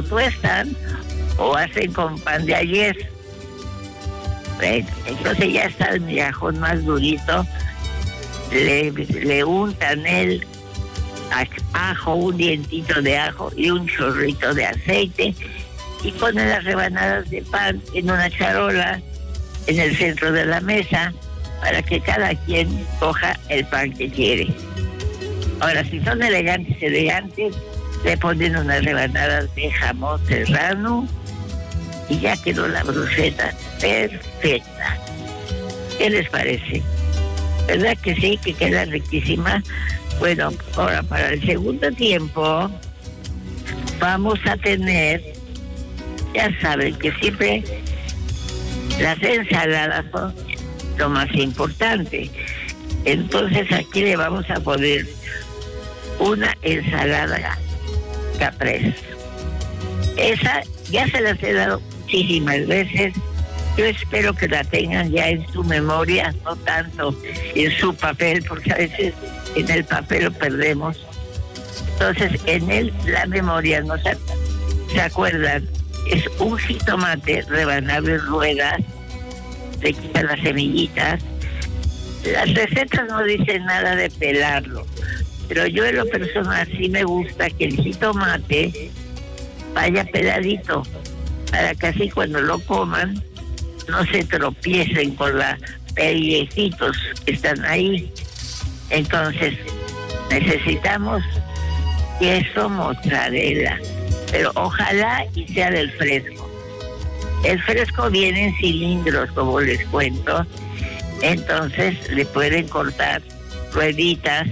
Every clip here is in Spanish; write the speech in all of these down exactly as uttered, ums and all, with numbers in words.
tuestan o hacen con pan de ayer. Entonces ya está el migajón más durito, le, le untan el ajo, un dientito de ajo y un chorrito de aceite, y ponen las rebanadas de pan en una charola en el centro de la mesa para que cada quien coja el pan que quiere. Ahora, si son elegantes, elegantes, le ponen unas rebanadas de jamón serrano y ya quedó la bruschetta perfecta. ¿Qué les parece? ¿Verdad que sí? Que queda riquísima. Bueno, ahora para el segundo tiempo vamos a tener, ya saben que siempre las ensaladas son lo más importante. Entonces aquí le vamos a poner una ensalada caprese. Esa ya se las he dado muchísimas veces. Yo espero que la tengan ya en su memoria, no tanto en su papel, porque a veces en el papel lo perdemos. Entonces, en él, la memoria, ¿no se, se acuerdan? Es un jitomate rebanado en ruedas, le quitan las semillitas. Las recetas no dicen nada de pelarlo, pero yo en lo personal sí me gusta que el jitomate vaya peladito, para que así cuando lo coman no se tropiecen con los pellejitos que están ahí. Entonces necesitamos queso mozzarella, pero ojalá y sea del fresco. El fresco viene en cilindros, como les cuento, entonces le pueden cortar rueditas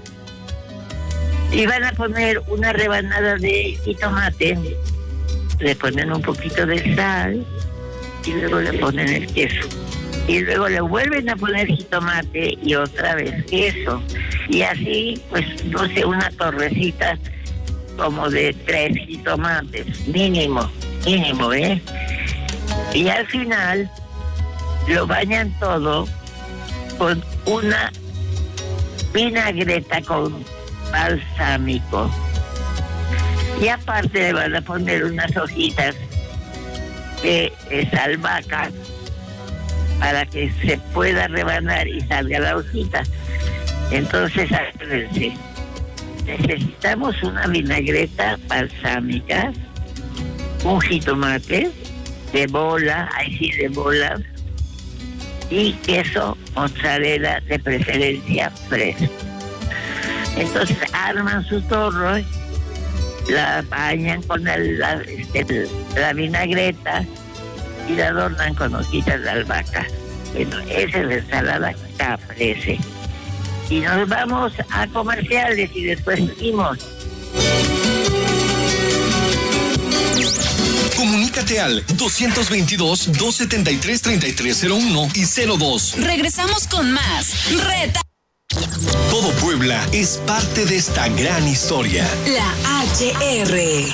y van a poner una rebanada de jitomate, le ponen un poquito de sal y luego le ponen el queso. Y luego le vuelven a poner jitomate y otra vez queso. Y así, pues, no sé, una torrecita como de tres jitomates, mínimo, mínimo, ¿eh? Y al final lo bañan todo con una vinagreta con balsámico. Y aparte le van a poner unas hojitas de, de albahaca para que se pueda rebanar y salga la hojita. Entonces, acuérdense, necesitamos una vinagreta balsámica, un jitomate de bola, ahí sí de bola, y queso mozzarella de preferencia fresco. Entonces arman su torro, la bañan con el, la, este, la vinagreta y la adornan con hojitas de albahaca. Bueno, esa es la ensalada caprese. Y nos vamos a comerciales y después seguimos. Comunícate al dos veintidós, doscientos setenta y tres, treinta y tres cero uno y cero dos. Regresamos con más Reta. Todo Puebla es parte de esta gran historia. La H R.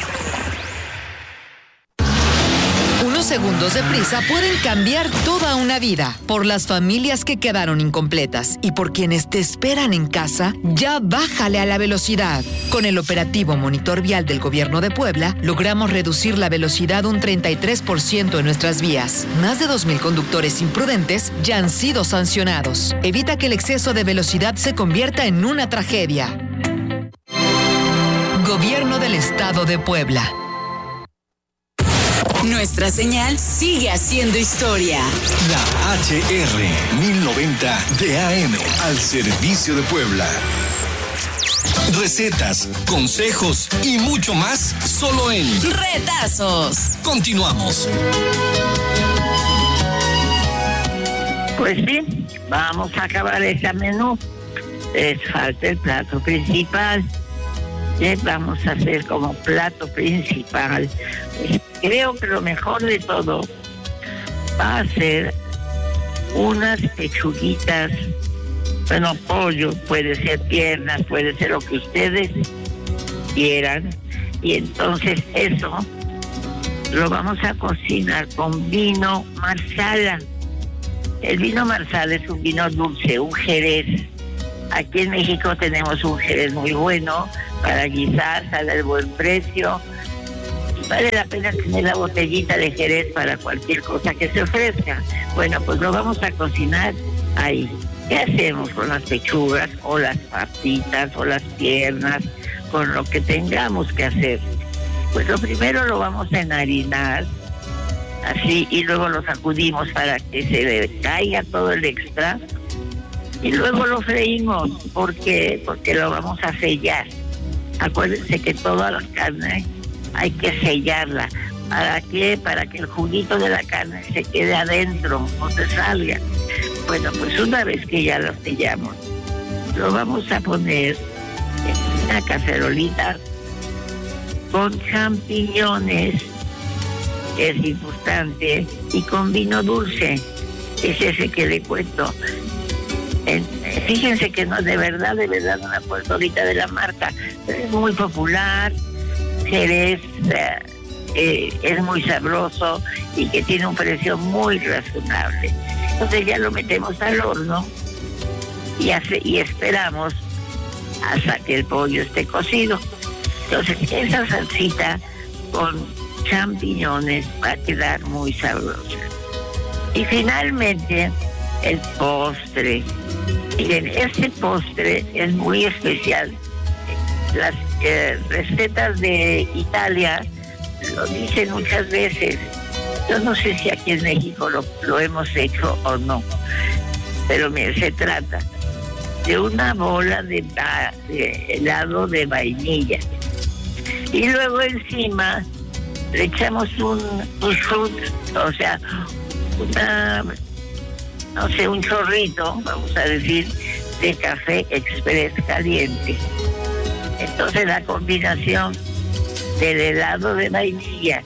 Unos segundos de prisa pueden cambiar toda una vida. Por las familias que quedaron incompletas y por quienes te esperan en casa, ya bájale a la velocidad. Con el operativo Monitor Vial del Gobierno de Puebla, logramos reducir la velocidad un treinta y tres por ciento en nuestras vías. Más de dos mil conductores imprudentes ya han sido sancionados. Evita que el exceso de velocidad se convierta en una tragedia. Gobierno del Estado de Puebla. Nuestra señal sigue haciendo historia. La H R mil noventa de A M al servicio de Puebla. Recetas, consejos y mucho más solo en Retazos. Continuamos. Pues sí, vamos a acabar ese menú. Les falta el plato principal. ¿Qué vamos a hacer como plato principal? Pues creo que lo mejor de todo va a ser unas pechuguitas, bueno, pollo, puede ser piernas, puede ser lo que ustedes quieran. Y entonces eso lo vamos a cocinar con vino marsala. El vino marsala es un vino dulce, un jerez. Aquí en México tenemos un jerez muy bueno para guisar, sale al buen precio. vale la pena tener la botellita de Jerez para cualquier cosa que se ofrezca. Bueno, pues lo vamos a cocinar ahí. ¿Qué hacemos con las pechugas o las patitas o las piernas, con lo que tengamos que hacer? Pues lo primero lo vamos a enharinar, así, y luego lo sacudimos para que se le caiga todo el extra, y luego lo freímos. ¿Por qué? Porque lo vamos a sellar. Acuérdense que toda la carne hay que sellarla. ¿Para qué? Para que el juguito de la carne se quede adentro, no se salga. Bueno, pues una vez que ya lo sellamos, lo vamos a poner en una cacerolita con champiñones, que es importante, y con vino dulce. Es ese que le cuento. En, fíjense que no, de verdad, de verdad no me acuerdo ahorita de la marca, pero es muy popular. Jerez eh, eh, es muy sabroso y que tiene un precio muy razonable. Entonces ya lo metemos al horno y, hace, y esperamos hasta que el pollo esté cocido. Entonces esa salsita con champiñones va a quedar muy sabrosa. Y finalmente el postre. Miren, este postre es muy especial. Las eh, recetas de Italia lo dicen muchas veces. Yo no sé si aquí en México lo, lo hemos hecho o no, pero mire, se trata de una bola de, de helado de vainilla, y luego encima le echamos un, un shoot, o sea, una, no sé, un chorrito, vamos a decir, de café express caliente. Entonces la combinación del helado de vainilla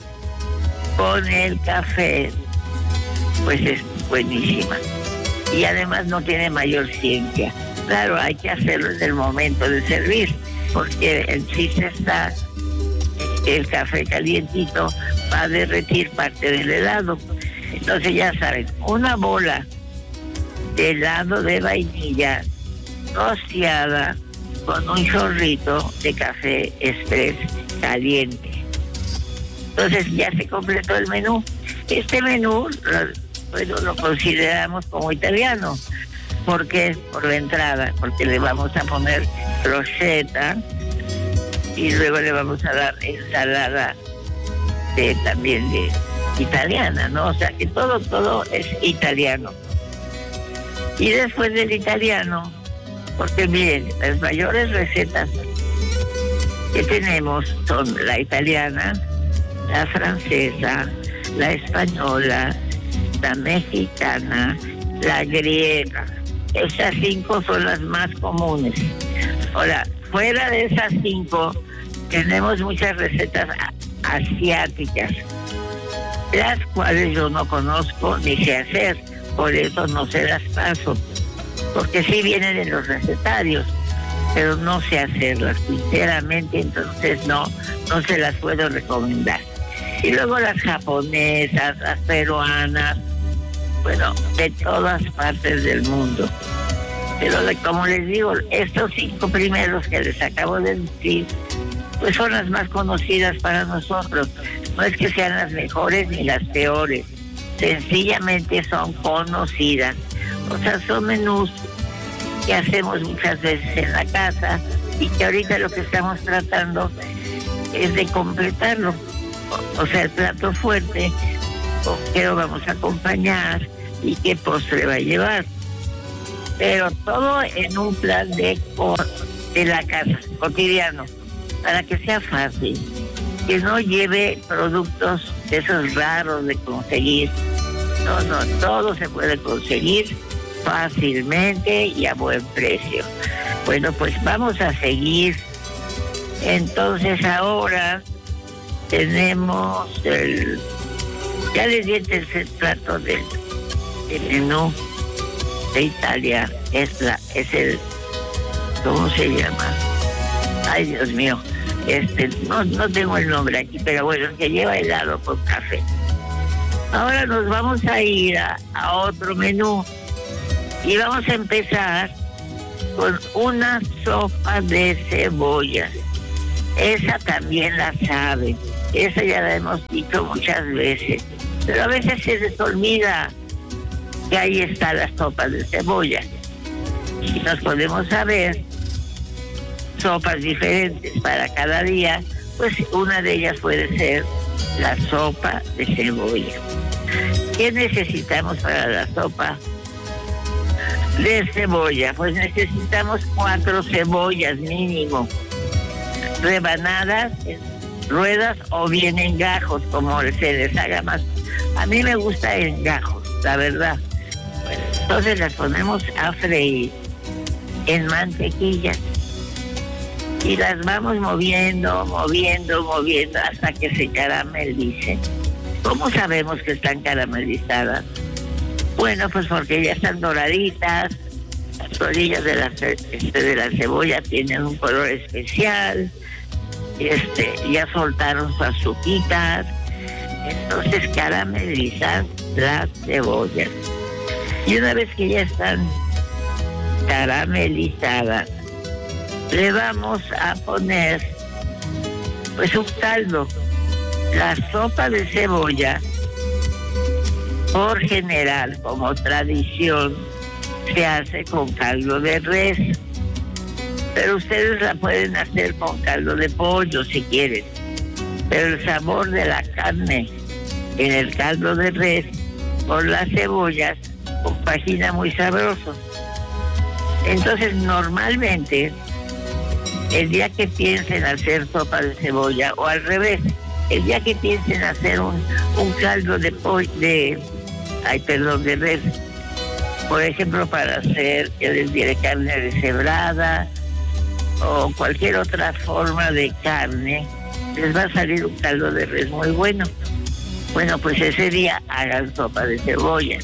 con el café, pues es buenísima. Y además no tiene mayor ciencia. Claro, hay que hacerlo en el momento de servir, porque el chiste está que el café calientito va a derretir parte del helado. Entonces ya saben, una bola de helado de vainilla rociada con un chorrito de café express caliente. Entonces ya se completó el menú. Este menú bueno, lo consideramos como italiano. ¿Por qué? Por la entrada, porque le vamos a poner brocheta y luego le vamos a dar ensalada de, también de italiana, ¿no? O sea que todo, todo es italiano. Y después del italiano, porque miren, las mayores recetas que tenemos son la italiana, la francesa, la española, la mexicana, la griega. Esas cinco son las más comunes. Ahora, fuera de esas cinco, tenemos muchas recetas asiáticas, las cuales yo no conozco ni sé hacer, por eso no se las paso, porque sí vienen en los recetarios, pero no sé hacerlas, sinceramente, entonces no, no se las puedo recomendar. Y luego las japonesas, las peruanas, bueno, de todas partes del mundo. Pero como les digo, estos cinco primeros que les acabo de decir, pues son las más conocidas para nosotros. No es que sean las mejores ni las peores, sencillamente son conocidas. O sea, son menús que hacemos muchas veces en la casa y que ahorita lo que estamos tratando es de completarlo. O, o sea, el plato fuerte, con qué lo vamos a acompañar y qué postre va a llevar. Pero todo en un plan de, de la casa, cotidiano, para que sea fácil, que no lleve productos de esos raros de conseguir. No, no, todo se puede conseguir fácilmente y a buen precio. Bueno, pues vamos a seguir. Entonces ahora tenemos el... Ya les di el tercer plato del, del menú de Italia. Es, la, es el... ¿Cómo se llama? Ay, Dios mío. Este, no, no tengo el nombre aquí, pero bueno, que lleva helado con café. Ahora nos vamos a ir a, a otro menú y vamos a empezar con una sopa de cebollas. Esa también la saben. Eso ya lo hemos dicho muchas veces, pero a veces se les olvida que ahí está la sopa de cebolla. Y nos podemos saber sopas diferentes para cada día, pues una de ellas puede ser la sopa de cebolla. ¿Qué necesitamos para la sopa de cebolla? Pues necesitamos cuatro cebollas mínimo, rebanadas en ruedas o bien en gajos, como se les haga más. A mí me gusta en gajos, la verdad. Bueno, entonces las ponemos a freír en mantequilla y las vamos moviendo, moviendo, moviendo hasta que se caramelicen. ¿Cómo sabemos que están caramelizadas? Bueno, pues porque ya están doraditas, las orillas de la, este, de la cebolla tienen un color especial, este, ya soltaron su azuquitas, entonces caramelizan las cebollas. Y una vez que ya están caramelizadas, le vamos a poner pues un caldo. La sopa de cebolla, por general, como tradición, se hace con caldo de res, pero ustedes la pueden hacer con caldo de pollo si quieren, pero el sabor de la carne en el caldo de res con las cebollas compagina muy sabroso. Entonces, normalmente, el día que piensen hacer sopa de cebolla, o al revés, el día que piensen hacer un, un caldo de pollo, de, ay, perdón, de res, por ejemplo, para hacer, yo les diré, carne deshebrada, o cualquier otra forma de carne, les va a salir un caldo de res muy bueno. Bueno, pues ese día hagan sopa de cebolla,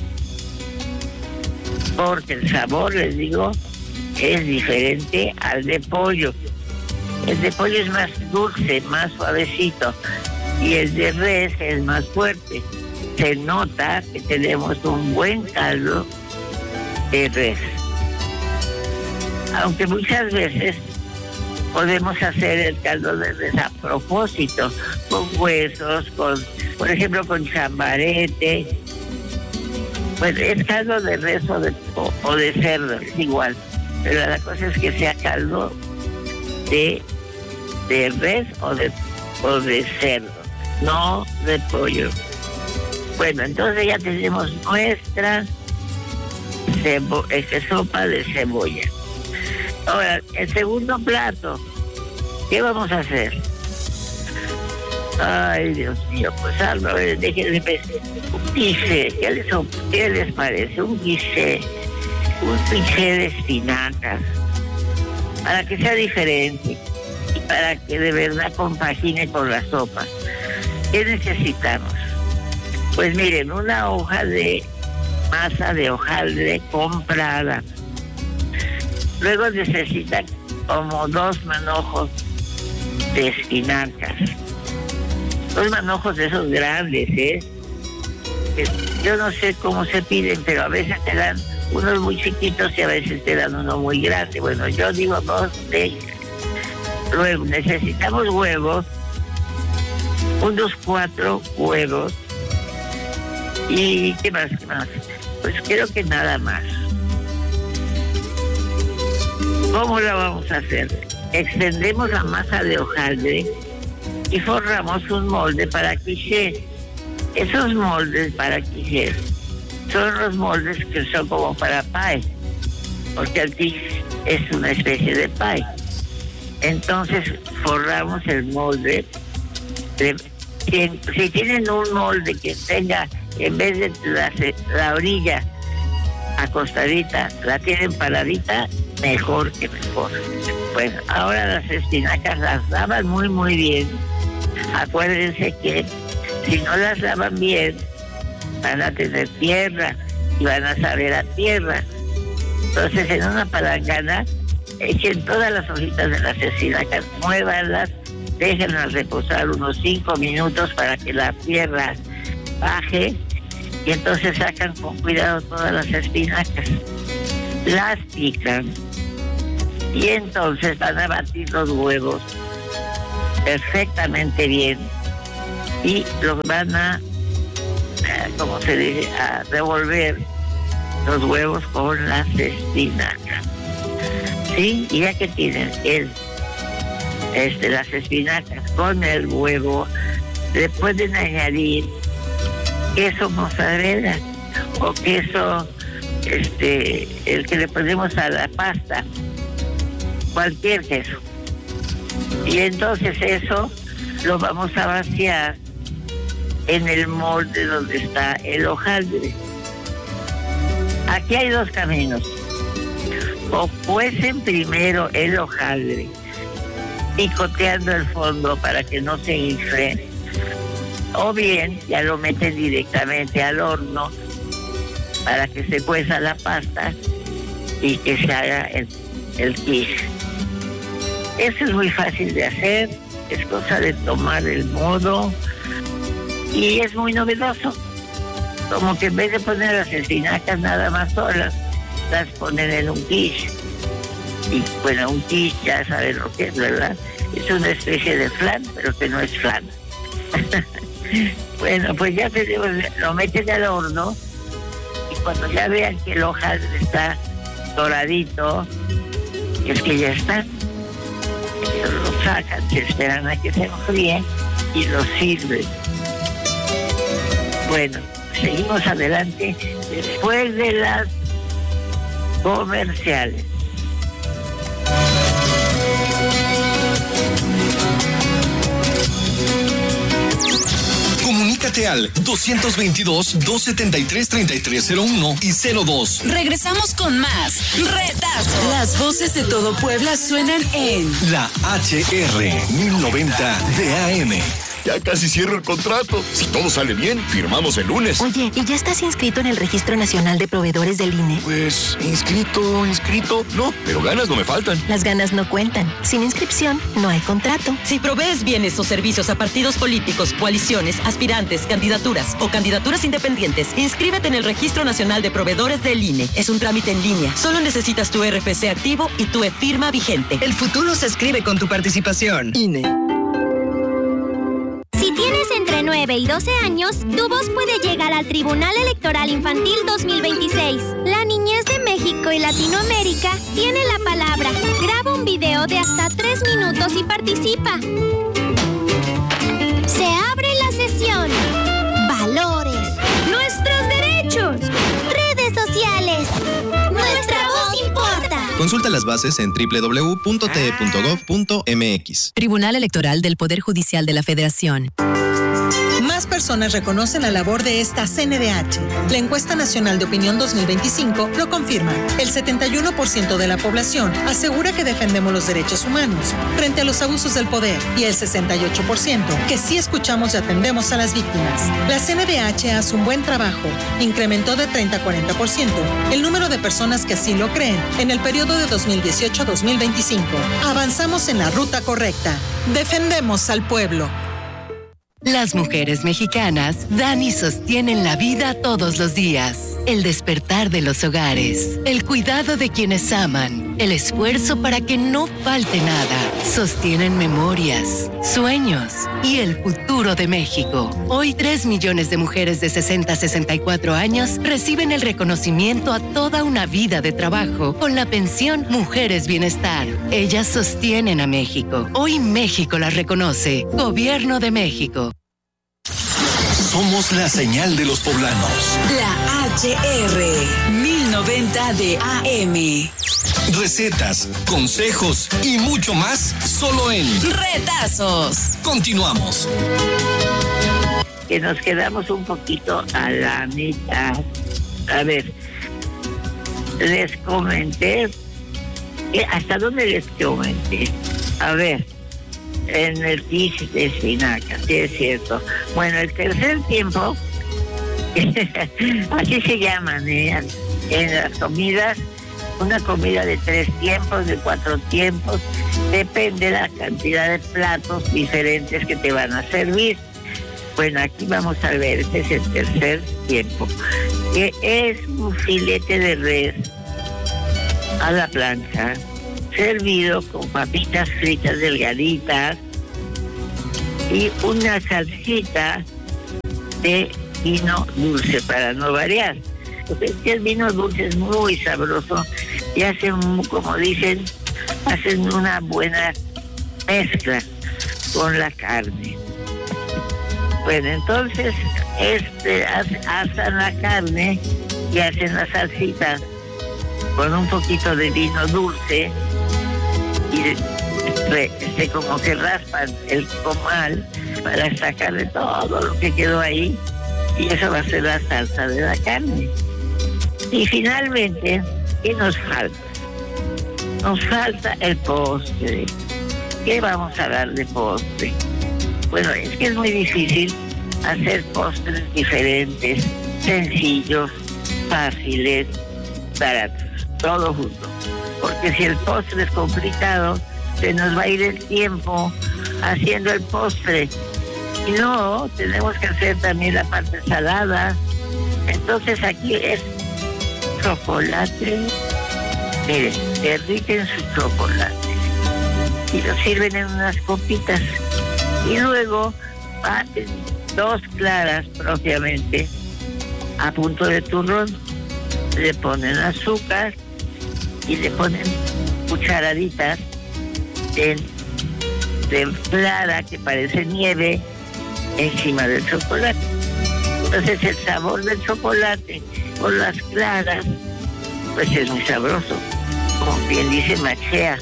porque el sabor, les digo, es diferente al de pollo. El de pollo es más dulce, más suavecito, y el de res es más fuerte. Se nota que tenemos un buen caldo de res. Aunque muchas veces podemos hacer el caldo de res a propósito, con huesos, con, por ejemplo, con chambarete. Pues es caldo de res o de, o, o de cerdo, es igual. Pero la cosa es que sea caldo de, de res o de, o de cerdo, no de pollo. Bueno, entonces ya tenemos nuestra cebo, este, sopa de cebolla. Ahora, el segundo plato, ¿qué vamos a hacer? Ay, Dios mío, pues algo, a ver, déjenme pensar. Un guisé, ¿qué les, ¿qué les parece? Un guisé, un guisé de espinacas, para que sea diferente y para que de verdad compagine con la sopa. ¿Qué necesitamos? Pues miren, una hoja de masa de hojaldre comprada. Luego necesitan como dos manojos de espinacas. Dos manojos de esos grandes, ¿eh? Yo no sé cómo se piden, pero a veces te dan unos muy chiquitos y a veces te dan uno muy grande. Bueno, yo digo dos de ellos. Luego necesitamos huevos, unos cuatro huevos. ¿Y qué más? ¿Qué más? Pues creo que nada más. ¿Cómo la vamos a hacer? Extendemos la masa de hojaldre y forramos un molde para quiché. Esos moldes para quiché son los moldes que son como para pie, porque el quiche es una especie de pie. Entonces forramos el molde. De, si, si tienen un molde que tenga, en vez de la, la orilla acostadita, la tienen paradita, mejor que mejor. Bueno, ahora las espinacas las lavan muy muy bien. Acuérdense que si no las lavan bien, van a tener tierra y van a saber a tierra. Entonces, en una palangana, echen todas las hojitas de las espinacas, muévanlas, déjenlas reposar unos cinco minutos para que la tierra baje, y entonces sacan con cuidado todas las espinacas, las pican, y entonces van a batir los huevos perfectamente bien y los van a, como se dice, a revolver los huevos con las espinacas. Sí, y ya que tienen el, este, las espinacas con el huevo, le pueden añadir queso mozzarella o queso, este, el que le ponemos a la pasta, cualquier queso. Y entonces eso lo vamos a vaciar en el molde donde está el hojaldre. Aquí hay dos caminos. O cuecen primero el hojaldre, picoteando el fondo para que no se infle, o bien ya lo meten directamente al horno para que se cueza la pasta y que se haga el, el quiche. Eso es muy fácil de hacer, es cosa de tomar el modo y es muy novedoso. Como que en vez de poner las espinacas nada más solas, las ponen en un quiche. Y bueno, un quiche ya saben lo que es, ¿verdad? Es una especie de flan, pero que no es flan. Bueno, pues ya tenemos, lo meten al horno y cuando ya vean que el hojaldre está doradito, es que ya está. Ellos lo sacan, se esperan a que se enfríe y lo sirven. Bueno, seguimos adelante después de las comerciales. Comunícate al dos veintidós, dos setenta y tres, treinta y tres cero uno y cero dos. Regresamos con más Retazo. Las voces de todo Puebla suenan en La H R mil noventa de A M. Ya casi cierro el contrato. Si todo sale bien, firmamos el lunes. Oye, ¿y ya estás inscrito en el Registro Nacional de Proveedores del I N E? Pues, inscrito, inscrito, no, pero ganas no me faltan. Las ganas no cuentan. Sin inscripción, no hay contrato. Si provees bienes o servicios a partidos políticos, coaliciones, aspirantes, candidaturas o candidaturas independientes, inscríbete en el Registro Nacional de Proveedores del I N E. Es un trámite en línea. Solo necesitas tu R F C activo y tu e-firma vigente. El futuro se escribe con tu participación. I N E. Si tienes entre nueve y doce años, tu voz puede llegar al Tribunal Electoral Infantil dos mil veintiséis. La niñez de México y Latinoamérica tiene la palabra. Graba un video de hasta tres minutos y participa. Se abre la sesión. Valores. Nuestros derechos. Redes sociales. Nuestra voz importa. Consulta las bases en doble u doble u doble u punto t e punto gov punto m x. Tribunal Electoral del Poder Judicial de la Federación. Más personas reconocen la labor de esta C N D H. La Encuesta Nacional de Opinión dos mil veinticinco lo confirma. El setenta y uno por ciento de la población asegura que defendemos los derechos humanos frente a los abusos del poder y el sesenta y ocho por ciento que sí escuchamos y atendemos a las víctimas. La C N D H hace un buen trabajo. Incrementó de treinta a cuarenta por ciento el número de personas que así lo creen en el periodo de dos mil dieciocho a dos mil veinticinco. Avanzamos en la ruta correcta. Defendemos al pueblo. Las mujeres mexicanas dan y sostienen la vida todos los días. El despertar de los hogares, el cuidado de quienes aman, el esfuerzo para que no falte nada. Sostienen memorias, sueños y el futuro de México. Hoy, tres millones de mujeres de sesenta a sesenta y cuatro años reciben el reconocimiento a toda una vida de trabajo con la pensión Mujeres Bienestar. Ellas sostienen a México. Hoy México las reconoce. Gobierno de México. Somos la señal de los poblanos. La H R mil noventa de A M. Recetas, consejos y mucho más solo en Retazos. Continuamos. Que nos quedamos un poquito a la mitad. A ver, les comenté. ¿Hasta dónde les comenté? A ver. En el quiche de espinaca, sí es cierto. Bueno, el tercer tiempo, así se llaman, ¿eh? En las comidas, una comida de tres tiempos, de cuatro tiempos, depende de la cantidad de platos diferentes que te van a servir. Bueno, aquí vamos a ver, este es el tercer tiempo, que es un filete de res a la plancha, servido con papitas fritas delgaditas y una salsita de vino dulce para no variar. Porque el vino dulce es muy sabroso y hacen, como dicen, hacen una buena mezcla con la carne. Bueno, entonces este asan la carne y hacen la salsita con un poquito de vino dulce y re, este, como que raspan el comal para sacarle todo lo que quedó ahí, y eso va a ser la salsa de la carne. Y finalmente, ¿qué nos falta? Nos falta el postre. ¿Qué vamos a dar de postre? Bueno, es que es muy difícil hacer postres diferentes, sencillos, fáciles, baratos, todo junto. Porque si el postre es complicado, se nos va a ir el tiempo haciendo el postre. Y no, tenemos que hacer también la parte salada. Entonces aquí es chocolate. Miren, derriten su chocolate y lo sirven en unas copitas. Y luego baten dos claras propiamente a punto de turrón. Le ponen azúcar y le ponen cucharaditas de, de clara que parece nieve encima del chocolate. Entonces el sabor del chocolate con las claras pues es muy sabroso, como bien dice, machea.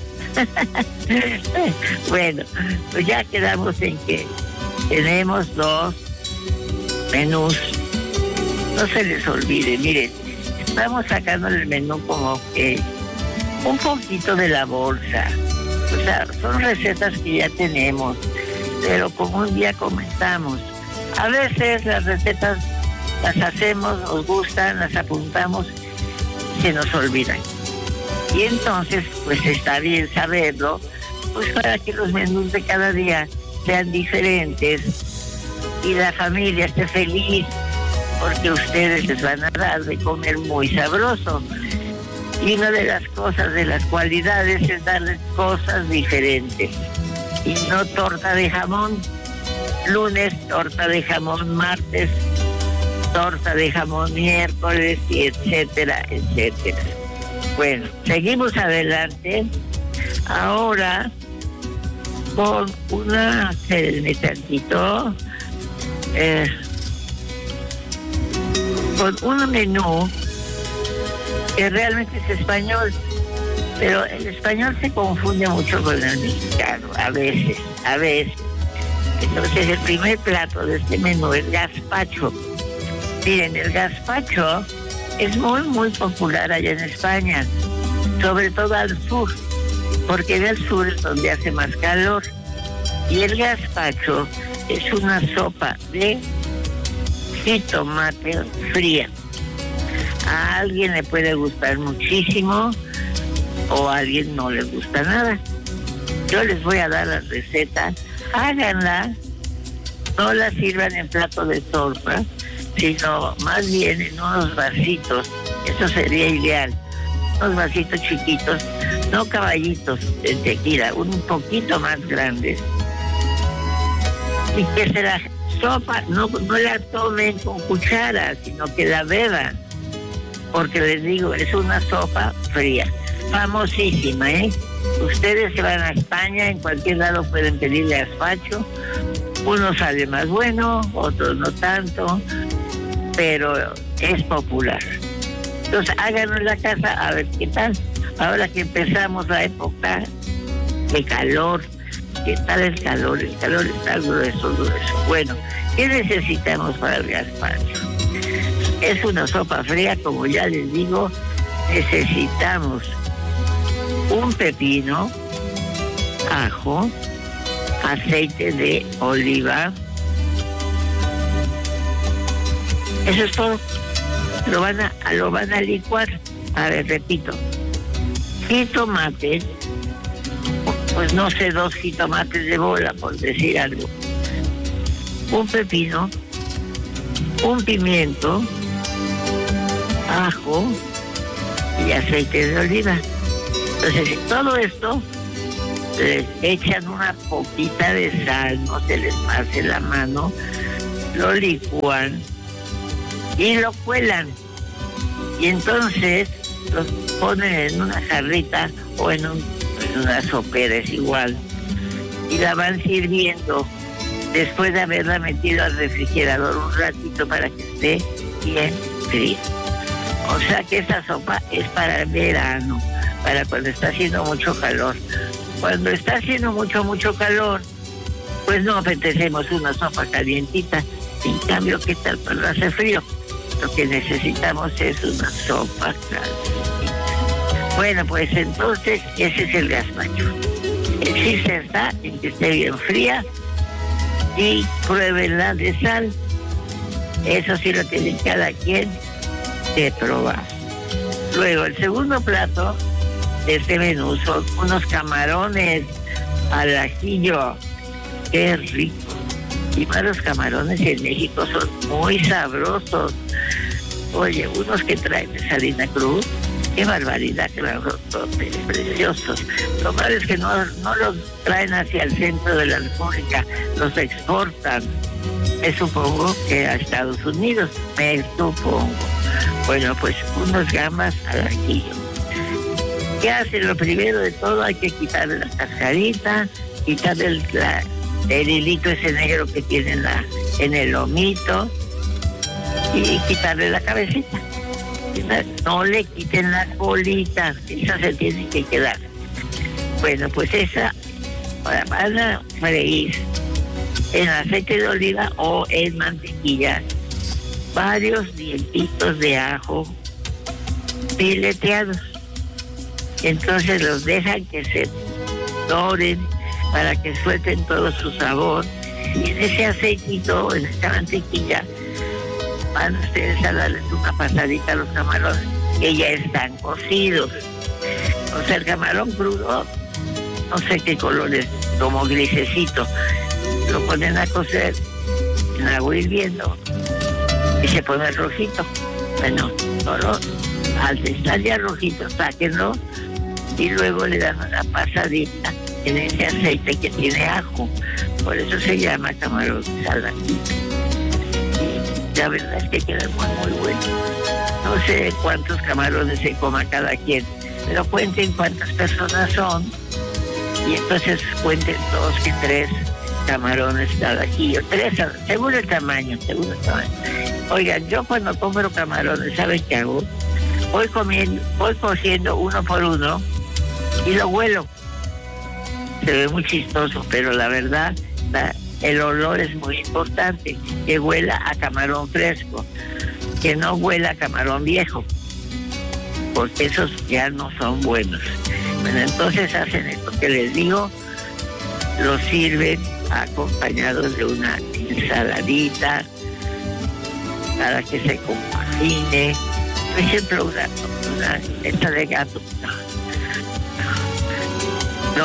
Bueno, pues ya quedamos en que tenemos dos menús. No se les olvide, miren, estamos sacando el menú como que un poquito de la bolsa. O sea, son recetas que ya tenemos, pero como un día comentamos, a veces las recetas las hacemos, nos gustan, las apuntamos, se nos olvidan. Y entonces, pues está bien saberlo, pues para que los menús de cada día sean diferentes y la familia esté feliz, porque ustedes les van a dar de comer muy sabroso. Y una de las cosas, de las cualidades, es darles cosas diferentes. Y no torta de jamón, lunes, torta de jamón martes, torta de jamón miércoles, y etcétera, etcétera. Bueno, seguimos adelante. Ahora con una, espérenme tantito, eh, con un menú que realmente es español, pero el español se confunde mucho con el mexicano, a veces, a veces. Entonces el primer plato de este menú es gazpacho. Miren, el gazpacho es muy, muy popular allá en España, sobre todo al sur, porque en el sur es donde hace más calor. Y el gazpacho es una sopa de jitomate fría. A alguien le puede gustar muchísimo o a alguien no le gusta nada. Yo les voy a dar la receta, háganla, no la sirvan en plato de sopa, sino más bien en unos vasitos. Eso sería ideal, unos vasitos chiquitos, no caballitos de tequila, un poquito más grandes. Y que se la sopa no, no la tomen con cuchara, sino que la beban, porque les digo, es una sopa fría, famosísima, ¿eh? Ustedes se van a España, en cualquier lado pueden pedirle gazpacho. Uno sale más bueno, otros no tanto, pero es popular. Entonces háganlo en la casa a ver qué tal. Ahora que empezamos la época de calor, ¿qué tal el calor? El calor está grueso, grueso. Bueno, ¿qué necesitamos para el gazpacho? Es una sopa fría, como ya les digo. Necesitamos un pepino, ajo, aceite de oliva. Eso es todo. Lo van a, lo van a licuar. A ver, repito. Jitomates, pues no sé, dos jitomates de bola, por decir algo. Un pepino, un pimiento, ajo y aceite de oliva. Entonces, todo esto les echan una poquita de sal, no se les pase la mano, lo licúan y lo cuelan. Y entonces los ponen en una jarrita o en, un, en una sopera, es igual, y la van sirviendo después de haberla metido al refrigerador un ratito para que esté bien fría. O sea que esa sopa es para el verano, para cuando está haciendo mucho calor. Cuando está haciendo mucho, mucho calor, pues no apetecemos una sopa calientita. En cambio, ¿qué tal cuando hace frío? Lo que necesitamos es una sopa calientita. Bueno, pues entonces ese es el gazpacho. El chiste está en que esté bien fría y pruébenla de sal. Eso sí lo tiene cada quien de probar. Luego, el segundo plato de este menú son unos camarones al ajillo. ¡Qué rico! Y más los camarones en México son muy sabrosos. Oye, unos que traen de Salina Cruz, qué barbaridad, que son preciosos. Lo malo es que no, no los traen hacia el centro de la República, los exportan. Me supongo que a Estados Unidos, me supongo. Bueno, pues unos gambas al ajillo. ¿Qué hace? Lo primero de todo hay que quitarle la cascarita, quitarle el, la, el hilito ese negro que tiene en, la, en el lomito y quitarle la cabecita. No le quiten la colita, esa se tiene que quedar. Bueno, pues esa ahora van a freír en aceite de oliva o en mantequilla varios dientitos de ajo fileteados. Entonces los dejan que se doren para que suelten todo su sabor. Y en ese aceitito, en esta mantequilla, van ustedes a darles una pasadita a los camarones, que ya están cocidos. O sea, el camarón crudo, no sé qué color es, como grisecito. Lo ponen a cocer en agua hirviendo y se pone rojito. Bueno, solo al estar ya rojito, sáquenlo y luego le dan una pasadita en ese aceite que tiene ajo. Por eso se llama camarón saladito. Y la verdad es que queda muy, muy bueno. No sé cuántos camarones se coma cada quien, pero cuenten cuántas personas son y entonces cuenten dos que tres camarones cada kilo, tres, según el tamaño, según el tamaño. Oigan, yo cuando compro camarones, ¿saben qué hago? Voy comiendo, voy cogiendo uno por uno y lo huelo. Se ve muy chistoso, pero la verdad, la, el olor es muy importante, que huela a camarón fresco, que no huela a camarón viejo, porque esos ya no son buenos. Bueno, entonces hacen esto que les digo, lo sirven acompañados de una ensaladita para que se compagine. Por ejemplo, una, una esta de gato. No.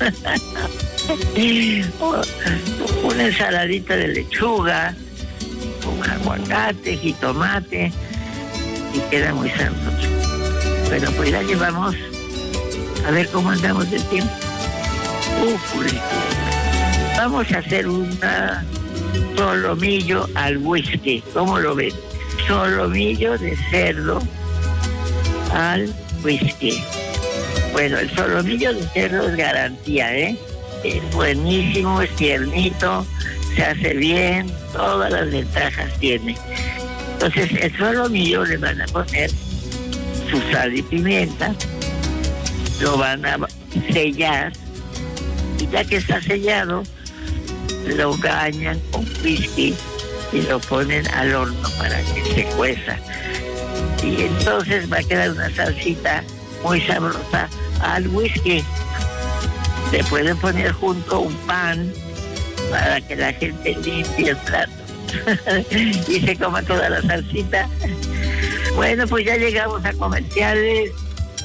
Una ensaladita de lechuga, un aguacate, jitomate, y queda muy sabroso. Bueno, pues ya llevamos, a ver cómo andamos del tiempo. Uh, Vamos a hacer una solomillo al whisky. ¿Cómo lo ven? Solomillo de cerdo al whisky. Bueno, el solomillo de cerdo es garantía, ¿eh? Es buenísimo, es tiernito, se hace bien, todas las ventajas tiene. Entonces, el solomillo le van a poner su sal y pimienta, lo van a sellar, y ya que está sellado, lo bañan con whisky y lo ponen al horno para que se cueza. Y entonces va a quedar una salsita muy sabrosa al whisky. Le pueden poner junto un pan para que la gente limpie el plato y se coma toda la salsita. Bueno, pues ya llegamos a comerciales.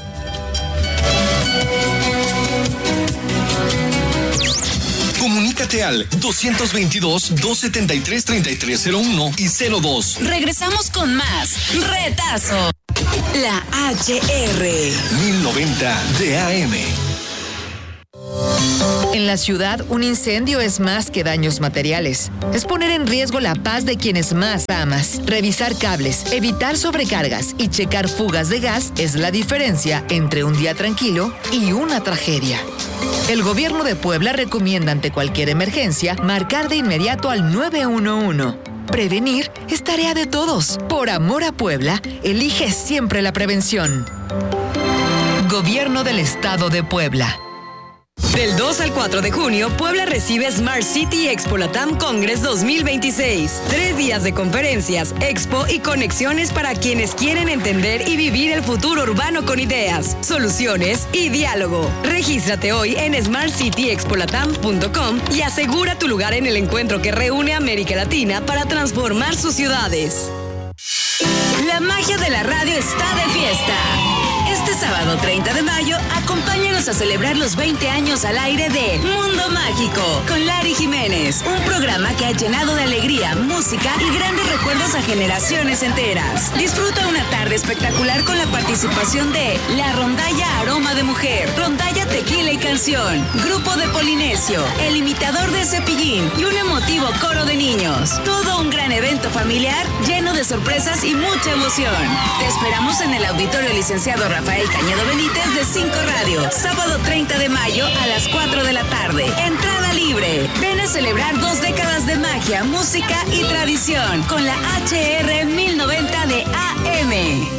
Comunícate al dos veintidós, dos setenta y tres, treinta y tres cero uno y cero dos. Regresamos con más Retazo. La H R mil noventa D A M. En la ciudad, un incendio es más que daños materiales. Es poner en riesgo la paz de quienes más amas. Revisar cables, evitar sobrecargas y checar fugas de gas es la diferencia entre un día tranquilo y una tragedia. El gobierno de Puebla recomienda ante cualquier emergencia marcar de inmediato al nueve uno uno. Prevenir es tarea de todos. Por amor a Puebla, elige siempre la prevención. Gobierno del Estado de Puebla. Del dos al cuatro de junio, Puebla recibe Smart City Expo Latam Congress dos mil veintiséis. Tres días de conferencias, expo y conexiones para quienes quieren entender y vivir el futuro urbano con ideas, soluciones y diálogo. Regístrate hoy en smart city expo latam punto com y asegura tu lugar en el encuentro que reúne a América Latina para transformar sus ciudades. La magia de la radio está de fiesta. Este sábado treinta de mayo, acompáñanos a celebrar los veinte años al aire de Mundo Mágico con Lari Jiménez, un programa que ha llenado de alegría, música y grandes recuerdos a generaciones enteras. Disfruta una tarde espectacular con la participación de La Rondalla Aroma de Mujer, Rondalla Tequila y Canción, Grupo de Polinesio, El Imitador de Cepillín y un emotivo coro de niños. Todo un gran evento familiar lleno de sorpresas y mucha emoción. Te esperamos en el Auditorio Licenciado Rafael Cañedo Benítez de cinco Radio, sábado treinta de mayo a las cuatro de la tarde. Entrada libre. Ven a celebrar dos décadas de magia, música y tradición con la H R mil noventa de A M.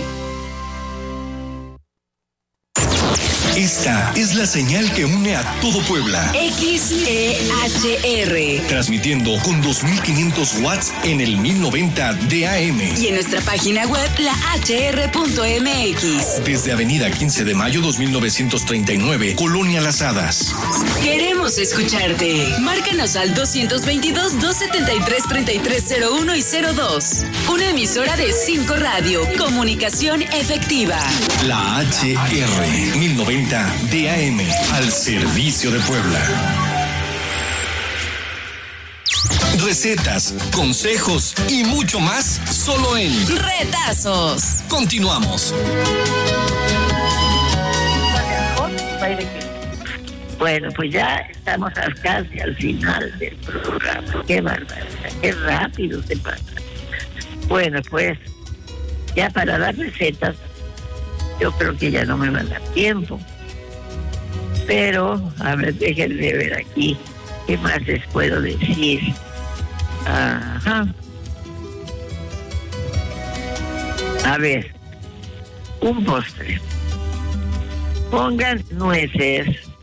Esta es la señal que une a todo Puebla. X E H R. Transmitiendo con dos mil quinientos watts en el mil noventa de A M. Y en nuestra página web, la H R punto M X. Desde Avenida quince de mayo dos mil novecientos treinta y nueve, Colonia Las Hadas. Queremos escucharte. Márcanos al dos veintidós, doscientos setenta y tres, treinta y tres cero uno y cero dos. Una emisora de cinco Radio. Comunicación efectiva. La H R mil noventa de A M, al servicio de Puebla. Recetas, consejos y mucho más solo en Retazos. Continuamos. Bueno, pues ya estamos casi al final del programa. Qué barbaridad, qué rápido se pasa. Bueno, pues ya para las recetas yo creo que ya no me va a dar tiempo. Pero, a ver, déjenme ver aquí qué más les puedo decir. Ajá. A ver, un postre. Pongan nueces,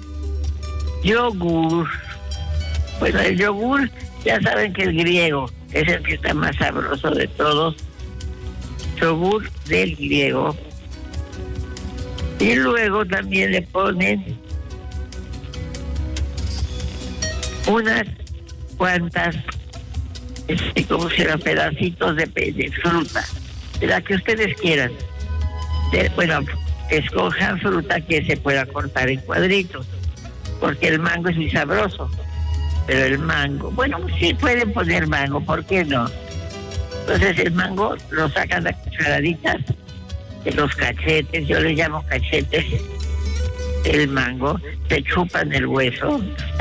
yogur. Bueno, el yogur, ya saben que el griego es el que está más sabroso de todos. Yogur del griego. Y luego también le ponen unas cuantas, este, como se llama, pedacitos de, de fruta, de la que ustedes quieran. De, bueno, escojan fruta que se pueda cortar en cuadritos, porque el mango es muy sabroso. Pero el mango, bueno, sí pueden poner mango, ¿por qué no? Entonces el mango lo sacan a cucharaditas de los cachetes, yo le llamo cachetes, el mango, se chupan el hueso.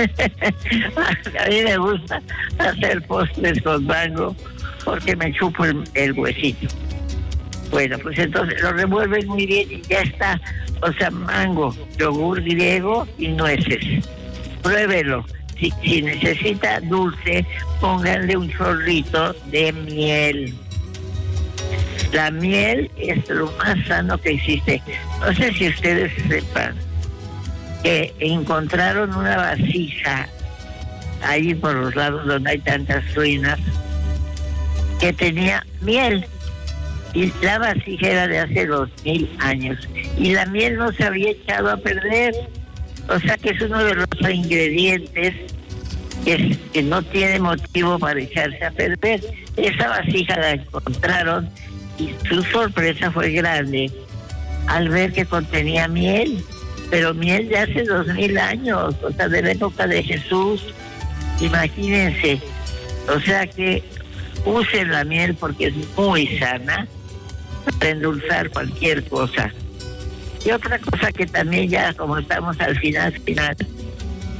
A mí me gusta hacer postres con mango porque me chupo el, el huesito. Bueno, pues entonces lo revuelven muy bien y ya está. O sea, mango, yogur griego y nueces. Pruébelo. Si, si necesita dulce, pónganle un chorrito de miel. La miel es lo más sano que existe. No sé si ustedes sepan que encontraron una vasija ahí por los lados donde hay tantas ruinas que tenía miel. Y la vasija era de hace dos mil años. Y la miel no se había echado a perder. O sea que es uno de los ingredientes que, que no tiene motivo para echarse a perder. Esa vasija la encontraron y su sorpresa fue grande al ver que contenía miel, pero miel de hace dos mil años, o sea, de la época de Jesús. Imagínense. O sea que usen la miel porque es muy sana para endulzar cualquier cosa. Y otra cosa que también ya, como estamos al final, final,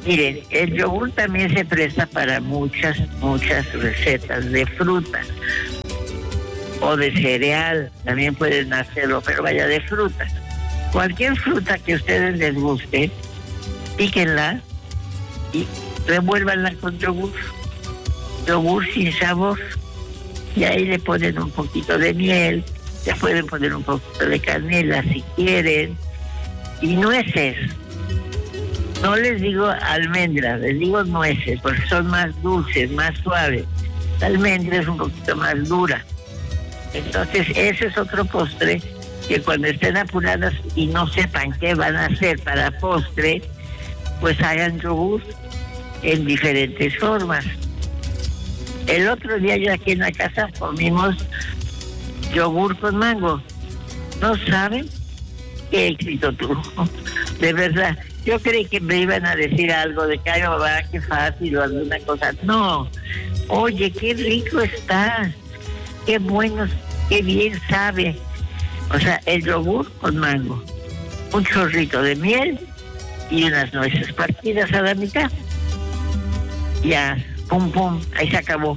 Miren, el yogur también se presta para muchas, muchas recetas de fruta o de cereal, también pueden hacerlo, pero vaya, de fruta. Cualquier fruta que a ustedes les guste, píquenla y revuélvanla con yogur, yogur sin sabor, y ahí le ponen un poquito de miel, le pueden poner un poquito de canela si quieren, y nueces. No les digo almendras, les digo nueces, porque son más dulces, más suaves. La almendra es un poquito más dura. Entonces, ese es otro postre que cuando estén apuradas y no sepan qué van a hacer para postre, pues hagan yogur en diferentes formas. El otro día yo aquí en la casa comimos yogur con mango. ¿No saben qué éxito tuvo? De verdad. Yo creí que me iban a decir algo de que, ay, mamá, qué fácil o alguna cosa. No. Oye, qué rico está. Qué bueno, qué bien sabe. O sea, el yogur con mango. Un chorrito de miel y unas nueces partidas a la mitad. Ya, pum, pum, ahí se acabó.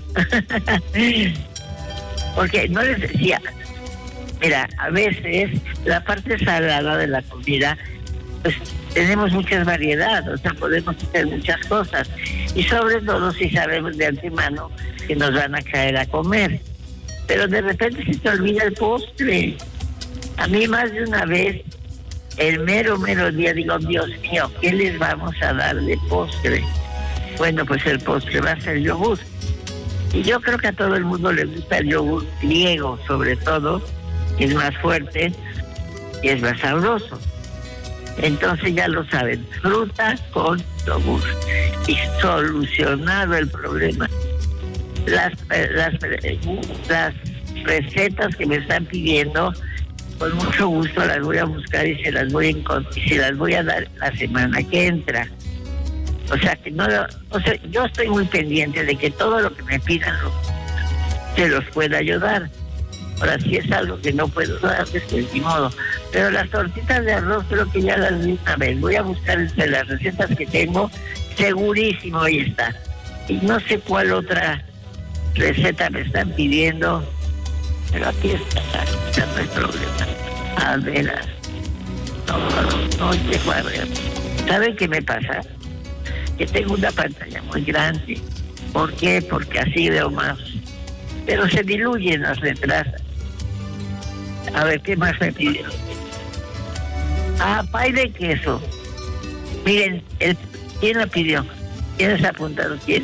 Porque no les decía, mira, a veces la parte salada de la comida, pues tenemos muchas variedades, o sea, podemos hacer muchas cosas. Y sobre todo si sabemos de antemano que nos van a caer a comer. Pero de repente se te olvida el postre. A mí más de una vez, el mero, mero día, digo, Dios mío, ¿qué les vamos a dar de postre? Bueno, pues el postre va a ser yogur. Y yo creo que a todo el mundo le gusta el yogur griego, sobre todo, que es más fuerte y es más sabroso. Entonces ya lo saben, fruta con yogur. Y solucionado el problema. Las, las, las recetas que me están pidiendo, con mucho gusto las voy a buscar y se las voy a encont- y se las voy a dar la semana que entra. O sea que no, o sea, yo estoy muy pendiente de que todo lo que me pidan lo, se los pueda ayudar. Ahora, si es algo que no puedo dar, pues ni modo. Pero las tortitas de arroz creo que ya las vi una vez. Voy a buscar entre las recetas que tengo, segurísimo ahí está. Y no sé cuál otra receta me están pidiendo, pero aquí está, ya no hay problema. A ver, no, no, no llego a ver. ¿Saben qué me pasa? Que tengo una pantalla muy grande. ¿Por qué? Porque así veo más. Pero se diluyen las letras. A ver, ¿qué más me pidieron? Ah, pay de queso. Miren, el, ¿quién la pidió? ¿Quién se ha apuntado? ¿Quién?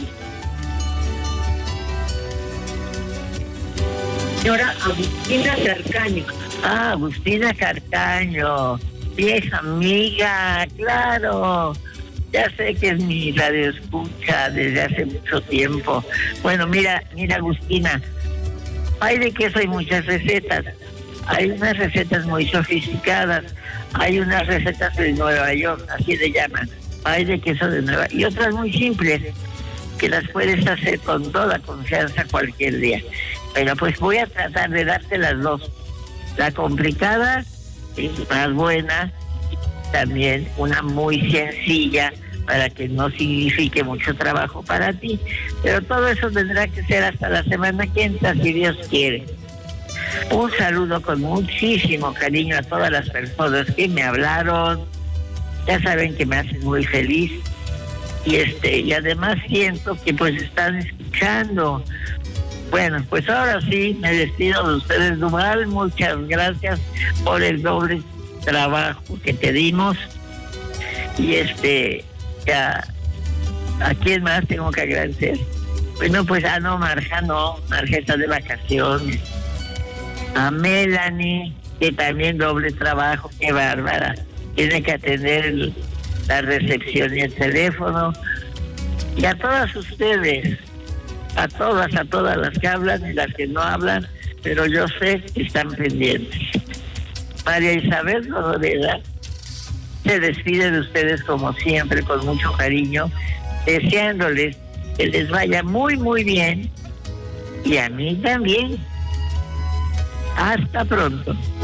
Señora Agustina Carcaño. Ah, Agustina Carcaño. Vieja amiga, claro. Ya sé que es mi radio escucha desde hace mucho tiempo. Bueno, mira, mira Agustina, hay de queso hay muchas recetas. Hay unas recetas muy sofisticadas, hay unas recetas de Nueva York, así le llaman, hay de queso de Nueva York, y otras muy simples, que las puedes hacer con toda confianza cualquier día. Pero pues voy a tratar de darte las dos. La complicada es más buena, también una muy sencilla para que no signifique mucho trabajo para ti, pero todo eso tendrá que ser hasta la semana que entra, si Dios quiere. Un saludo con muchísimo cariño a todas las personas que me hablaron, ya saben que me hacen muy feliz, y este y además siento que pues están escuchando. Bueno, pues ahora sí me despido de ustedes, Duval, muchas gracias por el doble trabajo que te dimos. Y este, ya, ¿a quién más tengo que agradecer? Bueno, pues a no, Marja no, Marja está de vacaciones. A Melanie, que también doble trabajo, qué bárbara. Tiene que atender el, la recepción y el teléfono. Y a todas ustedes, a todas, a todas las que hablan y las que no hablan, pero yo sé que están pendientes. María Isabel Rodríguez se despide de ustedes como siempre, con mucho cariño, deseándoles que les vaya muy, muy bien, y a mí también. Hasta pronto.